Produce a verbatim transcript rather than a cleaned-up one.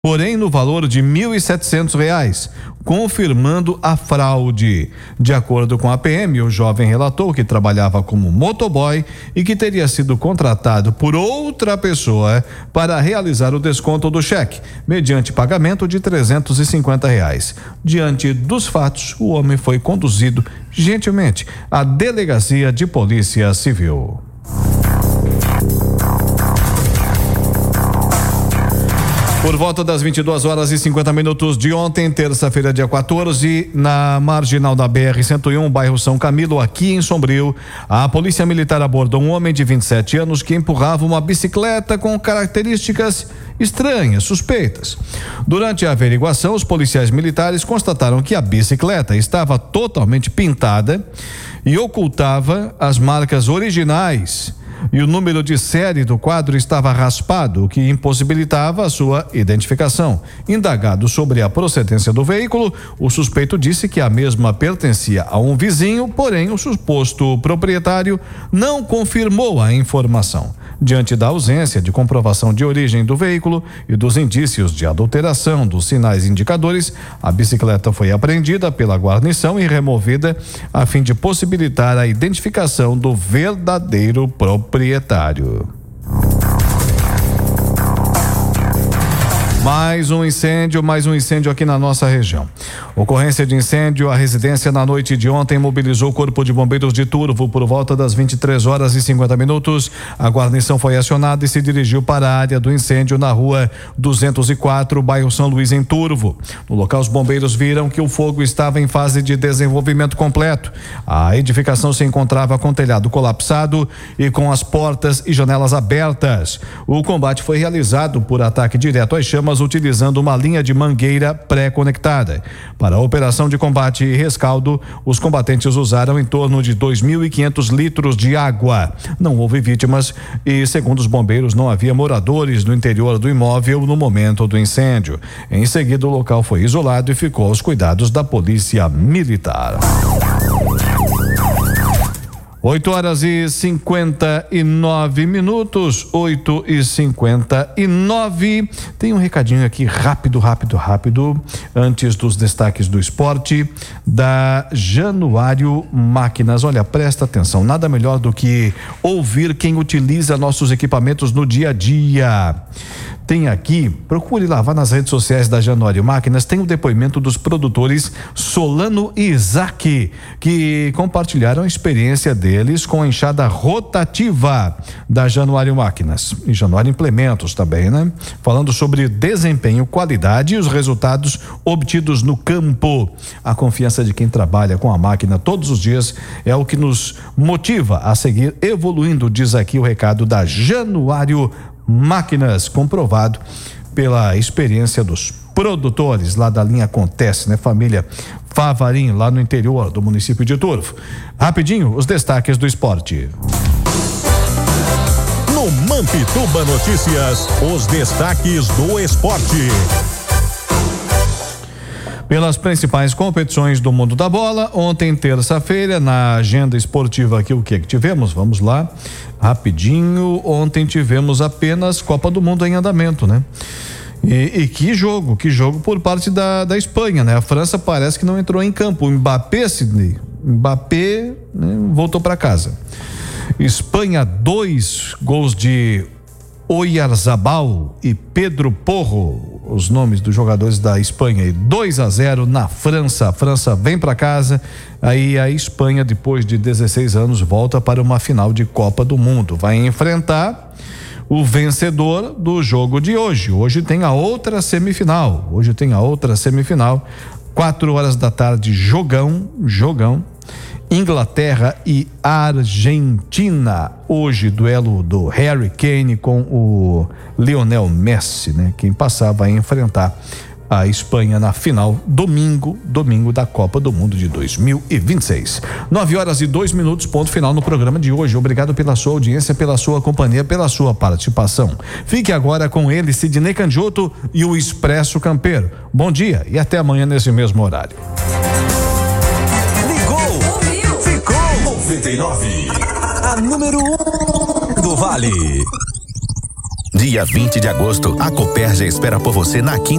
porém no valor de mil e setecentos reais, confirmando a fraude. De acordo com a P M, o jovem relatou que trabalhava como motoboy e que teria sido contratado por outra pessoa para realizar o desconto do cheque, mediante pagamento de trezentos e cinquenta reais. Diante dos fatos, o homem foi conduzido gentilmente à Delegacia de Polícia Civil. Por volta das vinte e duas horas e cinquenta minutos de ontem, terça-feira, dia quatorze, na marginal da B R cento e um, bairro São Camilo, aqui em Sombrio, a polícia militar abordou um homem de vinte e sete anos que empurrava uma bicicleta com características estranhas, suspeitas. Durante a averiguação, os policiais militares constataram que a bicicleta estava totalmente pintada e ocultava as marcas originais. E o número de série do quadro estava raspado, o que impossibilitava a sua identificação. Indagado sobre a procedência do veículo, o suspeito disse que a mesma pertencia a um vizinho, porém o suposto proprietário não confirmou a informação. Diante da ausência de comprovação de origem do veículo e dos indícios de adulteração dos sinais indicadores, a bicicleta foi apreendida pela guarnição e removida a fim de possibilitar a identificação do verdadeiro proprietário. Mais um incêndio, mais um incêndio aqui na nossa região. Ocorrência de incêndio, a residência na noite de ontem mobilizou o Corpo de Bombeiros de Turvo por volta das vinte e três horas e cinquenta minutos. A guarnição foi acionada e se dirigiu para a área do incêndio na rua duzentos e quatro, bairro São Luís, em Turvo. No local, os bombeiros viram que o fogo estava em fase de desenvolvimento completo. A edificação se encontrava com o telhado colapsado e com as portas e janelas abertas. O combate foi realizado por ataque direto às chamas, utilizando uma linha de mangueira pré-conectada. Para a operação de combate e rescaldo, os combatentes usaram em torno de dois mil e quinhentos litros de água. Não houve vítimas e, segundo os bombeiros, não havia moradores no interior do imóvel no momento do incêndio. Em seguida, o local foi isolado e ficou aos cuidados da Polícia Militar. oito horas e cinquenta e nove minutos, oito e cinquenta e nove. Tem um recadinho aqui rápido, rápido, rápido, antes dos destaques do esporte, da Januário Máquinas. Olha, presta atenção, nada melhor do que ouvir quem utiliza nossos equipamentos no dia a dia. Tem aqui, procure lá, vá nas redes sociais da Januário Máquinas, tem o depoimento dos produtores Solano e Isaac, que compartilharam a experiência deles com a enxada rotativa da Januário Máquinas e Januário Implementos também, né? Falando sobre desempenho, qualidade e os resultados obtidos no campo. A confiança de quem trabalha com a máquina todos os dias é o que nos motiva a seguir evoluindo, diz aqui o recado da Januário Máquinas, comprovado pela experiência dos produtores lá da linha Acontece, né? Família Favarim, lá no interior do município de Turvo. Rapidinho, os destaques do esporte. No Mampituba Notícias, os destaques do esporte. Pelas principais competições do mundo da bola, ontem, terça-feira, na agenda esportiva aqui, o que que tivemos? Vamos lá, rapidinho. Ontem tivemos apenas Copa do Mundo em andamento, né? E, e que jogo, que jogo por parte da, da Espanha, né? A França parece que não entrou em campo. O Mbappé, Sidney, Mbappé, né, voltou para casa. Espanha, dois gols de Oyarzabal e Pedro Porro, os nomes dos jogadores da Espanha, e dois a zero na França. A França vem para casa, aí a Espanha, depois de dezesseis anos, volta para uma final de Copa do Mundo. Vai enfrentar o vencedor do jogo de hoje. Hoje tem a outra semifinal. Hoje tem a outra semifinal. Quatro horas da tarde, jogão, jogão. Inglaterra e Argentina. Hoje, duelo do Harry Kane com o Lionel Messi, né? Quem passar vai enfrentar a Espanha na final, domingo, domingo da Copa do Mundo de dois mil e vinte e seis. Nove horas e dois minutos, ponto final no programa de hoje. Obrigado pela sua audiência, pela sua companhia, pela sua participação. Fique agora com ele, Sidney Candioto e o Expresso Campeiro. Bom dia e até amanhã nesse mesmo horário. noventa e nove, a número um do Vale. Dia vinte de agosto, a Copérgia espera por você na quinta